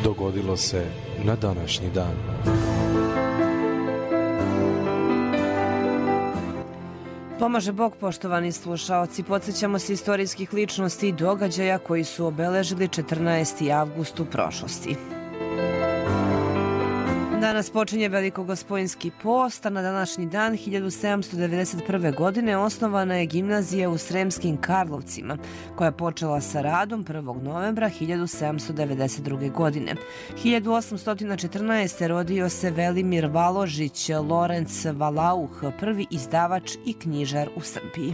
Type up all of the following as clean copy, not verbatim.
dogodilo se na današnji dan. Pomaže Bog, poštovani slušaoci, podsjećamo se istorijskih ličnosti i događaja koji su obeležili 14. avgust u prošlosti. Danas počinje Velikogospojinski post, a na današnji dan 1791. godine osnovana je gimnazija u Sremskim Karlovcima, koja je počela sa radom 1. novembra 1792. godine. 1814. rodio se Velimir Valožić Lorenc Valauh, prvi izdavač i knjižar u Srbiji.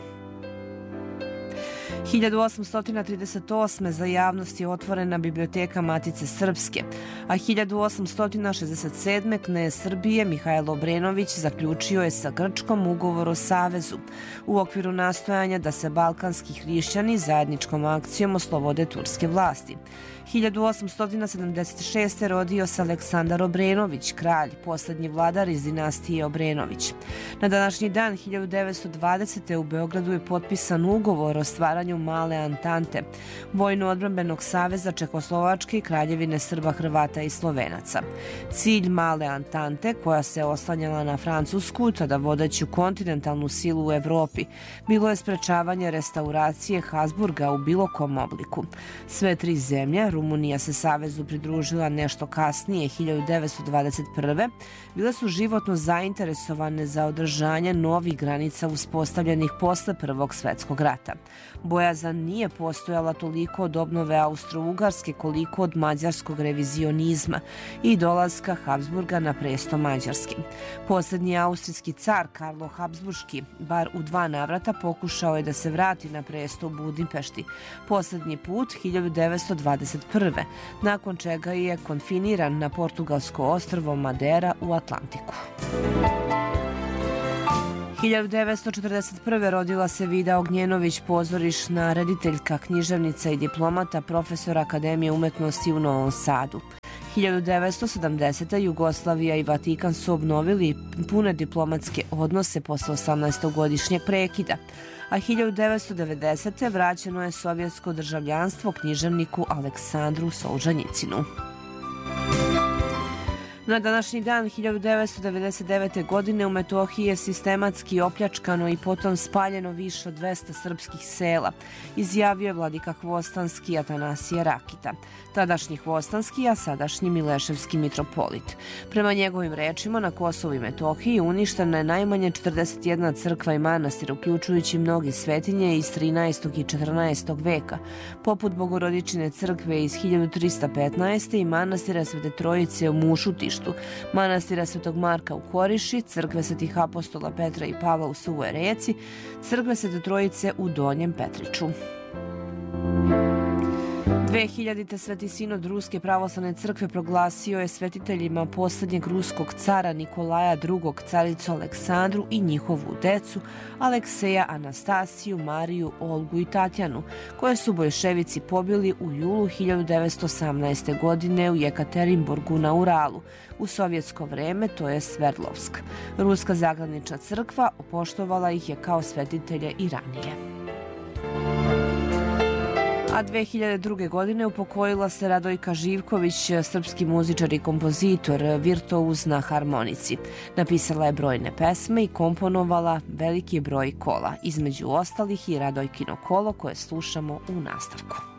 1838. za javnost je otvorena biblioteka Matice Srpske, a 1867. knez Srbije Mihajlo Obrenović zaključio je sa Grčkom ugovor o savezu u okviru nastojanja da se balkanski hrišćani zajedničkom akcijom oslobode turske vlasti. 1876. rodio se Aleksandar Obrenović, kralj, poslednji vladar iz dinastije Obrenović. Na današnji dan 1920. u Beogradu je potpisan ugovor o stvaranju Male Antante, vojno-odbrambenog saveza Čekoslovačke i Kraljevine Srba, Hrvata i Slovenaca. Cilj Male Antante, koja se oslanjala na Francusku, tada vodeću kontinentalnu silu u Evropi, bilo je sprečavanje restauracije Habsburga u bilo kom obliku. Sve tri zemlje, Rumunija se savezu pridružila nešto kasnije, 1921. bile su životno zainteresovane za održanje novih granica uspostavljenih posle Prvog svetskog rata. Bojazan nije postojala toliko od obnove Austro-Ugarske koliko od mađarskog revizionizma i dolaska Habsburga na presto Mađarske. Poslednji austrijski car Karlo Habsburški, bar u 2 navrata, pokušao je da se vrati na presto u Budimpešti. Poslednji put 1921. nakon čega je konfiniran na portugalsko ostrvo Madera u Atlantiku. 1941. rodila se Vida Ognjenović, pozorišna rediteljka, književnica i diplomata, profesor Akademije umetnosti u Novom Sadu. 1970. Jugoslavija i Vatikan su obnovili pune diplomatske odnose posle 18-godišnjeg prekida, a 1990. vraćeno je sovjetsko državljanstvo književniku Aleksandru Solžanjicinu. Na današnji dan 1999. godine u Metohiji je sistematski opljačkano i potom spaljeno više od 200 srpskih sela, izjavio je vladika Hvostanski Atanasije Rakita, tadašnji Hvostanski, a sadašnji Mileševski mitropolit. Prema njegovim rečima, na Kosovu i Metohiji uništena je najmanje 41 crkva i manastir, uključujući mnogi svetinje iz 13. i 14. veka, poput Bogorodičine crkve iz 1315. i manastira Svete Trojice u Mušutištu, manastira Svetog Marka u Koriši, crkve Svetih apostola Petra i Pavla u Suvoj Reci, crkve Svete Trojice u Donjem Petriću. 2000. Sveti sinod Ruske pravoslavne crkve proglasio je svetiteljima poslednjeg ruskog cara Nikolaja II, caricu Aleksandru i njihovu decu Alekseja, Anastasiju, Mariju, Olgu i Tatjanu, koje su boljševici pobili u julu 1918. godine u Jekaterinburgu na Uralu. U sovjetsko vreme to je Sverdlovsk. Ruska zagranična crkva poštovala ih je kao svetitelje i ranije. A 2002. godine upokojila se Radojka Živković, srpski muzičar i kompozitor, virtuoz na harmonici. Napisala je brojne pesme i komponovala veliki broj kola, između ostalih i Radojkino kolo koje slušamo u nastavku.